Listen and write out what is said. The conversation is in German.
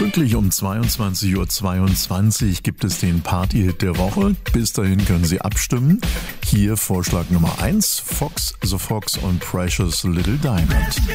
Pünktlich um 22:22 Uhr gibt es den Party-Hit der Woche. Bis dahin können Sie abstimmen. Hier Vorschlag Nummer 1, Fox, The Fox und Precious Little Diamond.